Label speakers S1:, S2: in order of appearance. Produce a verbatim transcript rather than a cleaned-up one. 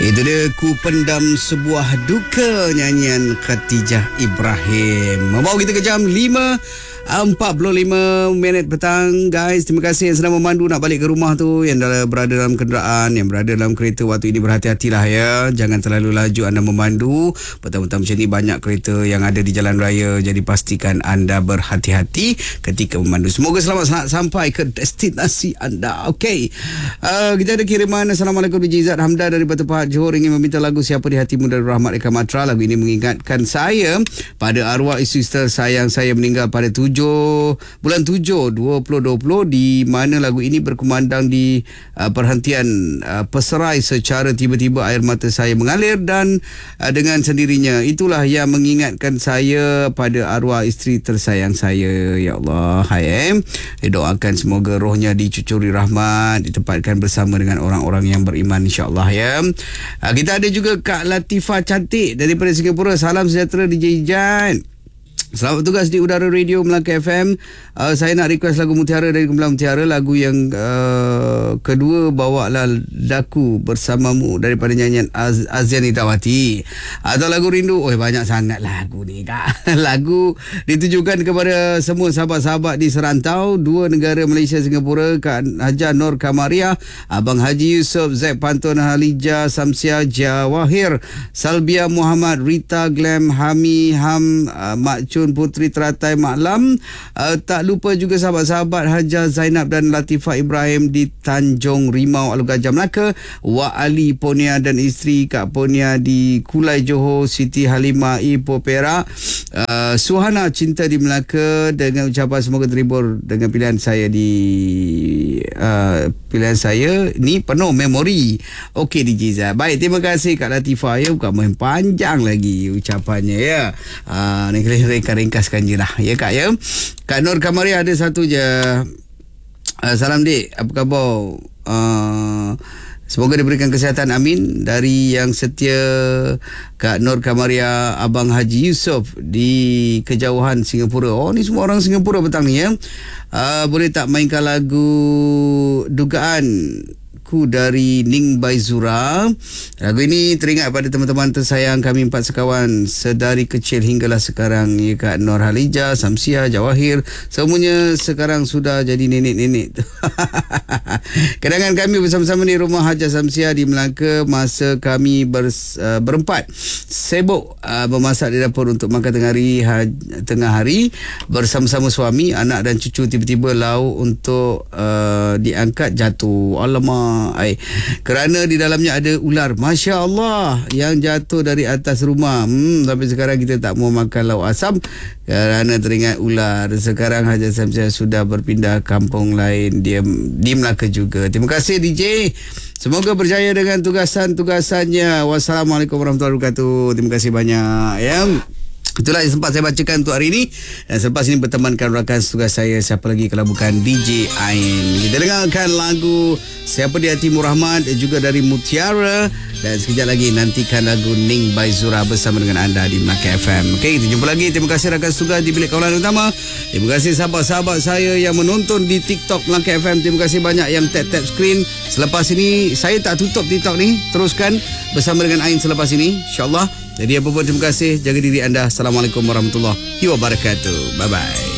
S1: Itu dia Ku Pendam Sebuah Duka, nyanyian Khatijah Ibrahim. Membawa kita ke jam lima empat puluh lima minit petang. Guys, terima kasih yang sedang memandu nak balik ke rumah tu, yang berada dalam kenderaan, yang berada dalam kereta waktu ini, berhati-hatilah ya. Jangan terlalu laju anda memandu. Petang-petang macam ni banyak kereta yang ada di jalan raya, jadi pastikan anda berhati-hati ketika memandu. Semoga selamat sampai ke destinasi anda. Okey, uh, kita ada kiriman. Assalamualaikum D J Zat Hamdan dari Batu Pahat Johor, ingin meminta lagu Siapa di Hatimu dari Rahmat Eka Matra. Lagu ini mengingatkan saya pada arwah isteri tersayang saya meninggal pada tujuh bulan tujuh dua ribu dua puluh, di mana lagu ini berkumandang di uh, perhentian uh, Peserai. Secara tiba-tiba air mata saya mengalir dan uh, dengan sendirinya itulah yang mengingatkan saya pada arwah isteri tersayang saya. Ya Allah, hai em didoakan semoga rohnya dicucuri rahmat, ditempatkan bersama dengan orang-orang yang beriman, insya-Allah ya. Uh, kita ada juga Kak Latifah cantik daripada Singapura. Salam sejahtera D J Jan. Selamat bertugas di udara radio Melaka F M. Uh, saya nak request lagu Mutiara dari Gemilang Mutiara. Lagu yang uh, kedua, Bawalah Daku Bersamamu daripada nyanyian Az- Azian Idawati. Atau lagu Rindu. Oh, banyak sangat lagu ni Kak. Lagu ditujukan kepada semua sahabat-sahabat di serantau dua negara Malaysia Singapura. Kak Haja Nur Kamaria, Abang Haji Yusof, Zaid Pantun, Halija Samsia, Jawahir, Salbia Muhammad, Rita Glam, Hami Ham, uh, Mak Cun Putri Teratai Maklam. Uh, tak lupa juga sahabat-sahabat Haja Zainab dan Latifah Ibrahim di Tanjung Rimau, Alur Gajah Melaka. Wak Ali Ponia dan isteri Kak Ponia di Kulai Johor, Siti Halimah Ipoh Perak, uh, Suhana Cinta di Melaka, dengan ucapan semoga terhibur dengan pilihan saya di uh, pilihan saya ni penuh memori. Okey D J Zah. Baik, terima kasih Kak Latifah ya. Bukan main panjang lagi ucapannya ya. Uh, ni ringkaskan je lah ya Kak ya. Kak Nur Kamaria ada satu je. uh, Salam dik, apa khabar? uh, Semoga diberikan kesihatan, amin. Dari yang setia Kak Nur Kamaria, Abang Haji Yusof di kejauhan Singapura. Oh, ni semua orang Singapura petang ni ya. uh, Boleh tak mainkan lagu Dugaan Ku dari Ning Baizura. Lagu ini teringat pada teman-teman tersayang kami empat sekawan sedari kecil hinggalah sekarang ya Kak Nur, Halija, Samsia, Jawahir, semuanya sekarang sudah jadi nenek-nenek. Kenangan kami bersama-sama di rumah Haja Samsia di Melaka masa kami ber, uh, berempat sibuk uh, memasak di dapur untuk makan tengah hari, ha, tengah hari bersama-sama suami, anak dan cucu. Tiba-tiba lauk untuk uh, diangkat jatuh. Alamak. Ay, kerana di dalamnya ada ular, Masya Allah, yang jatuh dari atas rumah. Hmm, sampai sekarang kita tak mau makan lauk asam kerana teringat ular. Sekarang Haji Samsia sudah berpindah kampung lain, dia di Melaka juga. Terima kasih D J. Semoga berjaya dengan tugasan-tugasannya. Wassalamualaikum warahmatullahi wabarakatuh. Terima kasih banyak ya. Itulah yang sempat saya bacakan untuk hari ini. Dan selepas ini bertemankan rakan tugas saya, siapa lagi kalau bukan D J Ain. Kita dengarkan lagu Siapa di Hatimu Rahmat juga dari Mutiara. Dan sekejap lagi nantikan lagu Ning Baizura bersama dengan anda di Melaka F M. Okey, kita jumpa lagi. Terima kasih rakan tugas di bilik kawalan utama. Terima kasih sahabat-sahabat saya yang menonton di TikTok Melaka F M. Terima kasih banyak yang tap-tap screen. Selepas ini saya tak tutup TikTok ni. Teruskan bersama dengan Ain selepas ini, InsyaAllah. Jadi apa pun terima kasih. Jaga diri anda. Assalamualaikum warahmatullahi wabarakatuh. Bye-bye.